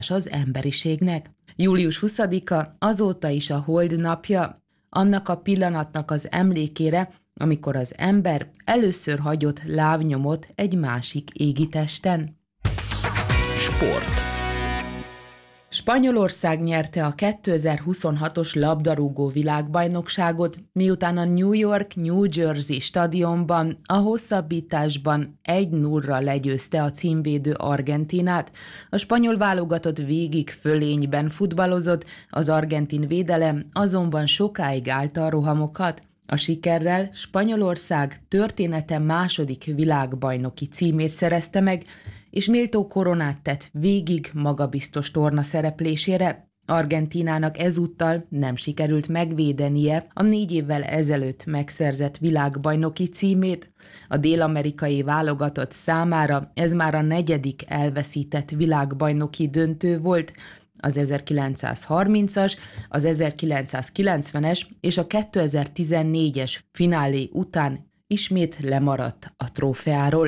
az emberiségnek. Július 20-a azóta is a Hold napja, annak a pillanatnak az emlékére, amikor az ember először hagyott lábnyomot egy másik égitesten. Sport. Spanyolország nyerte a 2026-os labdarúgó világbajnokságot, miután a New York-New Jersey stadionban a hosszabbításban 1-0-ra legyőzte a címvédő Argentínát. A spanyol válogatott végig fölényben futballozott, az argentin védelem azonban sokáig állta a rohamokat. A sikerrel Spanyolország története második világbajnoki címét szerezte meg, és méltó koronát tett végig magabiztos torna szereplésére. Argentínának ezúttal nem sikerült megvédenie a 4 évvel ezelőtt megszerzett világbajnoki címét. A dél-amerikai válogatott számára ez már a 4. elveszített világbajnoki döntő volt. Az 1930-as, az 1990-es és a 2014-es finálé után ismét lemaradt a trófeáról.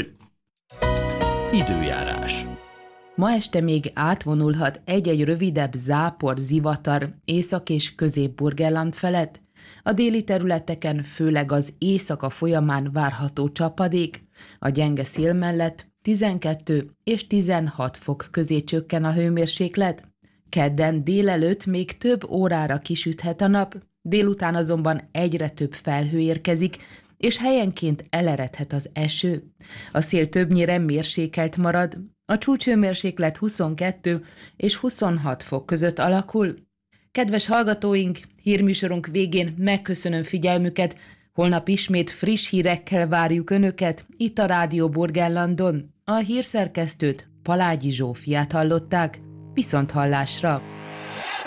Időjárás. Ma este még átvonulhat egy-egy rövidebb zápor, zivatar Észak- és Közép-Burgenland felett. A déli területeken főleg az éjszaka folyamán várható csapadék. A gyenge szél mellett 12 és 16 fok közé csökken a hőmérséklet. Kedden délelőtt még több órára kisüthet a nap, délután azonban egyre több felhő érkezik, és helyenként eleredhet az eső. A szél többnyire mérsékelt marad, a csúcshőmérséklet 22 és 26 fok között alakul. Kedves hallgatóink, hírműsorunk végén megköszönöm figyelmüket, holnap ismét friss hírekkel várjuk Önöket itt a Rádió Burgenlandon. A hírszerkesztőt, Palágyi Zsófiát hallották, viszonthallásra!